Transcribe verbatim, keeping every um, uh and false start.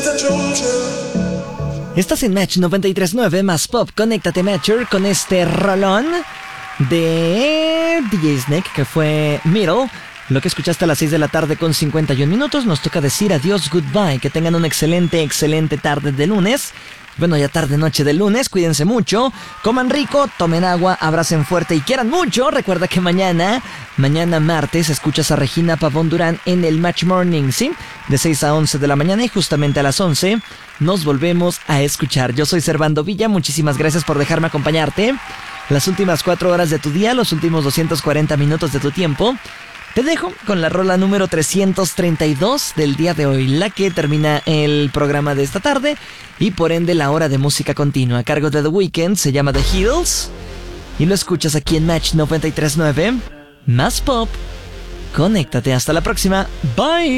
Estás en Match noventa y tres punto nueve más Pop. Conéctate, Matcher, con este rolón de D J Snake, que fue Middle. Lo que escuchaste a las seis de la tarde con cincuenta y un minutos. Nos toca decir adiós, goodbye. Que tengan una excelente, excelente tarde de lunes. Bueno, ya tarde, noche de lunes. Cuídense mucho, coman rico, tomen agua, abracen fuerte y quieran mucho. Recuerda que mañana, mañana martes, escuchas a Regina Pavón Durán en el Match Morning, ¿sí? De seis a once de la mañana, y justamente a las once nos volvemos a escuchar. Yo soy Servando Villa, muchísimas gracias por dejarme acompañarte las últimas cuatro horas de tu día, los últimos doscientos cuarenta minutos de tu tiempo. Te dejo con la rola número trescientos treinta y dos del día de hoy, la que termina el programa de esta tarde y por ende la hora de música continua a cargo de The Weeknd. Se llama The Hills y lo escuchas aquí en Match noventa y tres punto nueve más Pop. Conéctate, hasta la próxima. Bye.